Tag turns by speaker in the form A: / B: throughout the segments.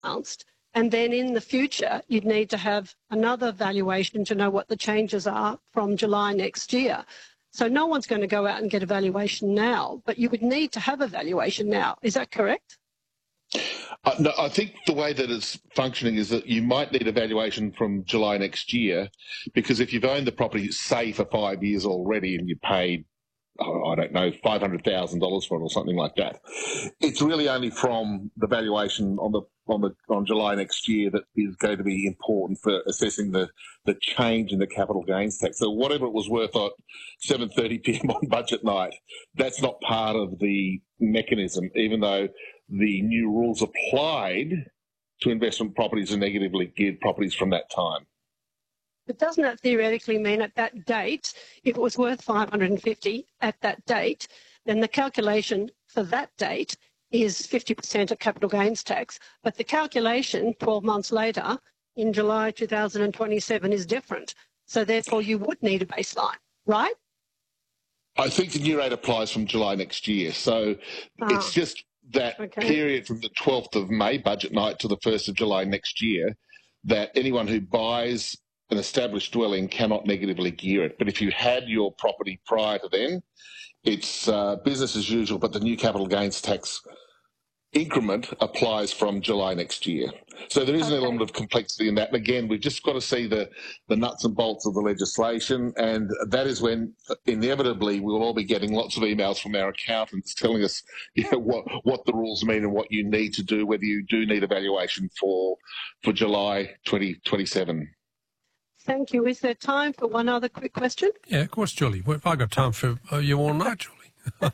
A: announced, and then in the future, you'd need to have another valuation to know what the changes are from July next year. So no one's going to go out and get a valuation now, but you would need to have a valuation now. Is that correct?
B: No, I think the way that it's functioning is that you might need a valuation from July next year, because if you've owned the property, say, for 5 years already and you paid, I don't know, $500,000 for it or something like that, it's really only from the valuation on July next year that is going to be important for assessing the change in the capital gains tax. So whatever it was worth at 7:30 p.m. on budget night, that's not part of the mechanism, even though the new rules applied to investment properties and negatively geared properties from that time.
A: But doesn't that theoretically mean at that date, if it was worth $550 at that date, then the calculation for that date is 50% of capital gains tax, but the calculation 12 months later in July 2027 is different. So therefore you would need a baseline, right?
B: I think the new rate applies from July next year. So it's just that period from the 12th of May budget night to the 1st of July next year that anyone who buys an established dwelling cannot negatively gear it. But if you had your property prior to then, it's business as usual, but the new capital gains tax increment applies from July next year. So there is an element of complexity in that. And again, we've just got to see the nuts and bolts of the legislation, and that is when inevitably we'll all be getting lots of emails from our accountants telling us, what the rules mean and what you need to do, whether you do need a valuation for July 2027.
A: Thank you. Is there time for one other quick question?
C: Yeah, of course, Julie. I've got time for you all night, Julie.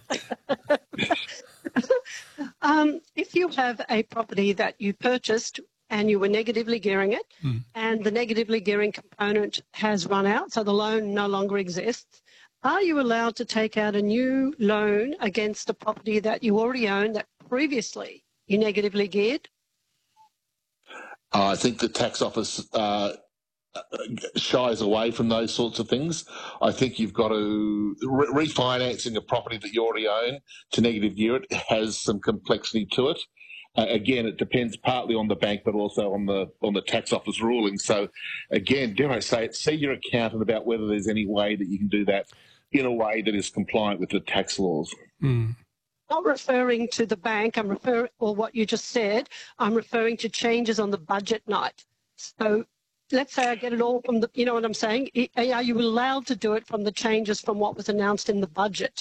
A: If you have a property that you purchased and you were negatively gearing it, and the negatively gearing component has run out, so the loan no longer exists, are you allowed to take out a new loan against a property that you already owned that previously you negatively geared?
B: I think the tax office shies away from those sorts of things. I think you've got to refinancing a property that you already own to negative gear it has some complexity to it. Again, it depends partly on the bank, but also on the tax office ruling. So, again, dare I say it, see your accountant about whether there's any way that you can do that in a way that is compliant with the tax laws.
A: Not referring to the bank, or what you just said, I'm referring to changes on the budget night. So let's say I get it all from you know what I'm saying? Are you allowed to do it from the changes from what was announced in the budget?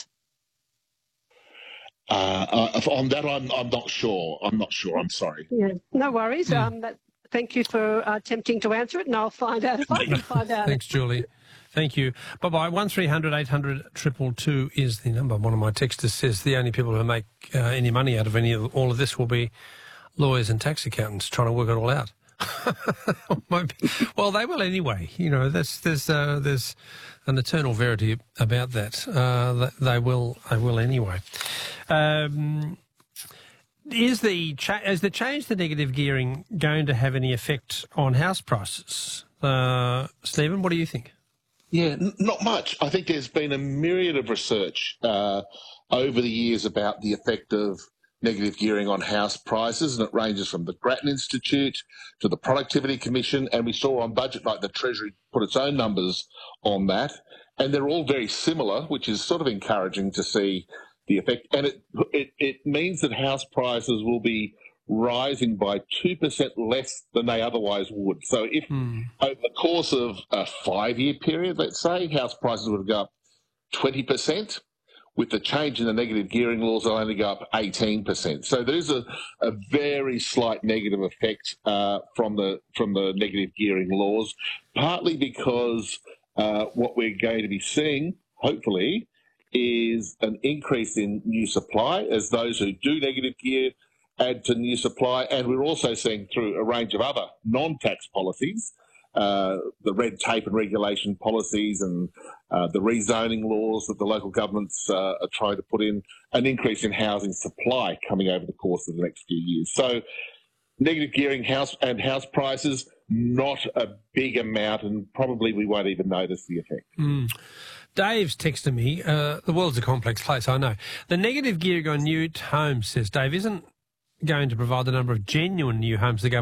B: On that, I'm not sure. I'm sorry.
A: Yeah, no worries. Thank you for attempting to answer it, and I'll find out if I can find out.
C: Thanks, Julie. Thank you. Bye-bye. 1300 800 222 is the number. One of my texters says the only people who make any money out of all of this will be lawyers and tax accountants trying to work it all out. Well, they will anyway. There's an eternal verity about that. They will anyway. Is the change to negative gearing going to have any effect on house prices? Stephen, what do you think?
B: Yeah, not much. I think there's been a myriad of research over the years about the effect of negative gearing on house prices, and it ranges from the Grattan Institute to the Productivity Commission, and we saw on budget night the Treasury put its own numbers on that, and they're all very similar, which is sort of encouraging to see the effect. And it means that house prices will be rising by 2% less than they otherwise would. So if over the course of a 5-year period, let's say, house prices would go up 20%, with the change in the negative gearing laws, they'll only go up 18%. So there is a very slight negative effect from the negative gearing laws, partly because what we're going to be seeing, hopefully, is an increase in new supply as those who do negative gear add to new supply. And we're also seeing through a range of other non-tax policies, the red tape and regulation policies and the rezoning laws that the local governments are trying to put in, an increase in housing supply coming over the course of the next few years. So negative gearing house prices, not a big amount, and probably we won't even notice the effect.
C: Dave's texted me, the world's a complex place, I know. The negative gearing on new homes, says Dave, isn't going to provide the number of genuine new homes the government